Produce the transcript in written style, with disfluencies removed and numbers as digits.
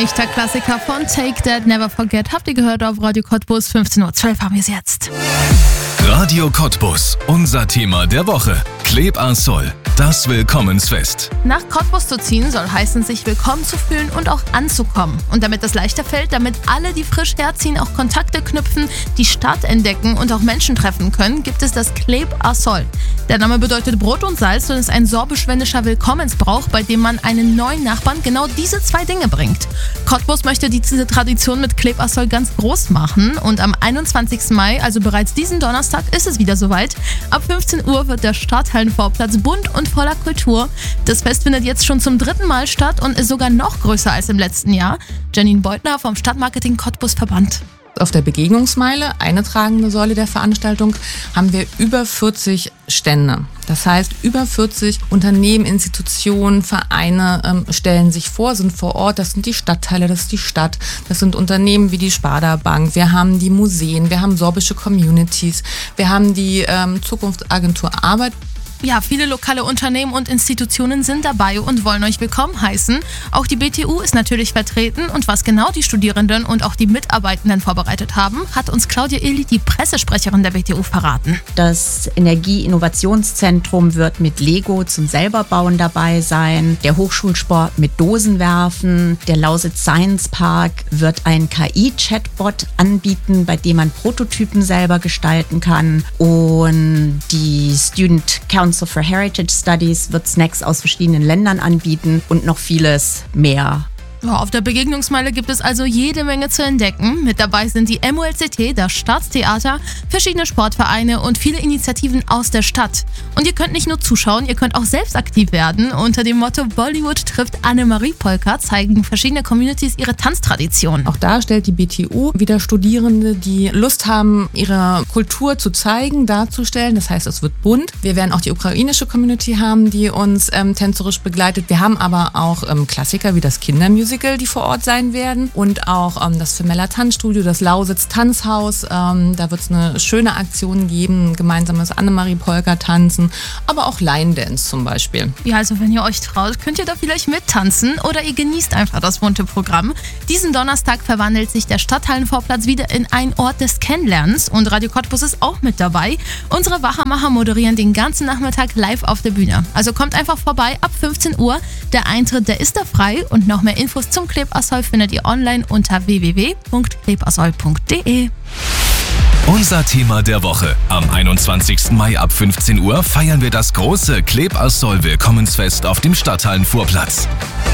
echter Klassiker von Take That, Never Forget. Habt ihr gehört auf Radio Cottbus? 15:12 Uhr haben wir es jetzt. Radio Cottbus, unser Thema der Woche. Klebasoll, das Willkommensfest. Nach Cottbus zu ziehen soll heißen, sich willkommen zu fühlen und auch anzukommen. Und damit das leichter fällt, damit alle, die frisch herziehen, auch Kontakte knüpfen, die Stadt entdecken und auch Menschen treffen können, gibt es das Klebasoll. Der Name bedeutet Brot und Salz und ist ein sorbisch-wendischer Willkommensbrauch, bei dem man einen neuen Nachbarn genau diese zwei Dinge bringt. Cottbus möchte diese Tradition mit Klebasoll ganz groß machen und am 21. Mai, also bereits diesen Donnerstag, ist es wieder soweit. Ab 15 Uhr wird der Stadthallenvorplatz bunt und voller Kultur. Das Fest findet jetzt schon zum 3. Mal statt und ist sogar noch größer als im letzten Jahr. Janine Beutner vom Stadtmarketing Cottbus Verband. Auf der Begegnungsmeile, eine tragende Säule der Veranstaltung, haben wir über 40 Stände. Das heißt, über 40 Unternehmen, Institutionen, Vereine stellen sich vor, sind vor Ort. Das sind die Stadtteile, das ist die Stadt, das sind Unternehmen wie die Sparda Bank. Wir haben die Museen, wir haben sorbische Communities, wir haben die Zukunftsagentur Arbeit. Ja, viele lokale Unternehmen und Institutionen sind dabei und wollen euch willkommen heißen. Auch die BTU ist natürlich vertreten und was genau die Studierenden und auch die Mitarbeitenden vorbereitet haben, hat uns Claudia Illy, die Pressesprecherin der BTU, verraten. Das Energie-Innovationszentrum wird mit Lego zum Selberbauen dabei sein, der Hochschulsport mit Dosenwerfen, der Lausitz Science Park wird ein KI-Chatbot anbieten, bei dem man Prototypen selber gestalten kann, und die Student Council for Heritage Studies wird Snacks aus verschiedenen Ländern anbieten und noch vieles mehr. Ja, auf der Begegnungsmeile gibt es also jede Menge zu entdecken. Mit dabei sind die MOLCT, das Staatstheater, verschiedene Sportvereine und viele Initiativen aus der Stadt. Und ihr könnt nicht nur zuschauen, ihr könnt auch selbst aktiv werden. Unter dem Motto Bollywood trifft Annemarie Polka zeigen verschiedene Communities ihre Tanztradition. Auch da stellt die BTU wieder Studierende, die Lust haben, ihre Kultur zu zeigen, darzustellen. Das heißt, es wird bunt. Wir werden auch die ukrainische Community haben, die uns tänzerisch begleitet. Wir haben aber auch Klassiker wie das Kindermusical, die vor Ort sein werden, und auch das Femella Tanzstudio, das Lausitz Tanzhaus. Da wird es eine schöne Aktion geben, gemeinsames Annemarie Polka tanzen, aber auch Line Dance zum Beispiel. Ja, also wenn ihr euch traut, könnt ihr da vielleicht mittanzen oder ihr genießt einfach das bunte Programm. Diesen Donnerstag verwandelt sich der Stadthallenvorplatz wieder in einen Ort des Kennenlernens und Radio Cottbus ist auch mit dabei. Unsere Wachamacher moderieren den ganzen Nachmittag live auf der Bühne. Also kommt einfach vorbei ab 15 Uhr. Der Eintritt, der ist da frei und noch mehr Infos zum Klebasoll findet ihr online unter www.klebasoll.de. Unser Thema der Woche. Am 21. Mai ab 15 Uhr feiern wir das große Klebasoll Willkommensfest auf dem Stadthallenvorplatz.